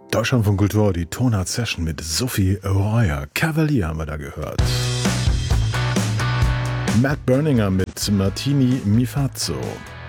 Deutschland von Kultur, die Tonart Session mit Sophie Royer. Cavalier haben wir da gehört. Matt Berninger mit Martini Mi Fazzo.